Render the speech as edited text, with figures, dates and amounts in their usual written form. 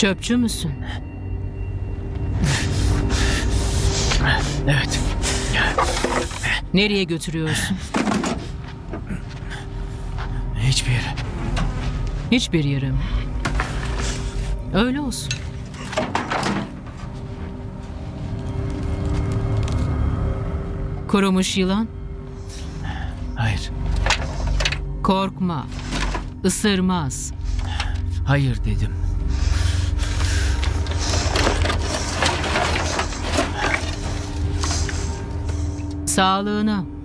Çöpçü müsün? Evet. Nereye götürüyorsun? Hiçbir yere. Hiçbir yere mi? Öyle olsun. Kurumuş yılan? Hayır. Korkma. Isırmaz. Hayır dedim. Sağlığına.